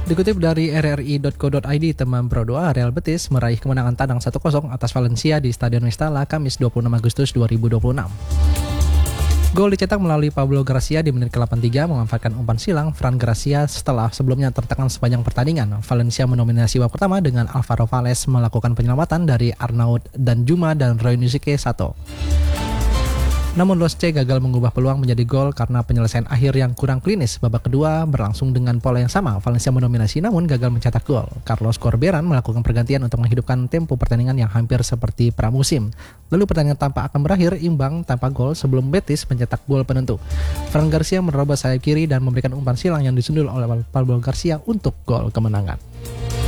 Dikutip dari rri.co.id, teman Pro 2 Real Betis meraih kemenangan tandang 1-0 atas Valencia di Stadion Mestalla Kamis 26 Agustus 2026. Gol dicetak melalui Pablo Gracia di menit ke-83 memanfaatkan umpan silang Fran Gracia setelah sebelumnya tertekan sepanjang pertandingan. Valencia mendominasi babak pertama dengan Alvaro Valles melakukan penyelamatan dari Arnaud Danjuma dan Roy Nuzike Sato. Namun Losce gagal mengubah peluang menjadi gol karena penyelesaian akhir yang kurang klinis. Babak kedua berlangsung dengan pola yang sama. Valencia mendominasi namun gagal mencetak gol. Carlos Corberan melakukan pergantian untuk menghidupkan tempo pertandingan yang hampir seperti pramusim. Lalu pertandingan tampak akan berakhir imbang tanpa gol sebelum Betis mencetak gol penentu. Fran Garcia menerobos sayap kiri dan memberikan umpan silang yang disundul oleh Pablo Garcia untuk gol kemenangan.